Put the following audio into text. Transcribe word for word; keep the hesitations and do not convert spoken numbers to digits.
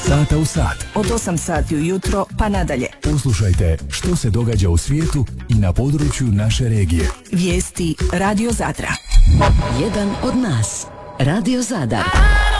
sata u sat. Od osam sati ujutro pa nadalje. Poslušajte što se događa u svijetu i na području naše regije. Vijesti Radio Zadra. Jedan od nas. Radio Zadar.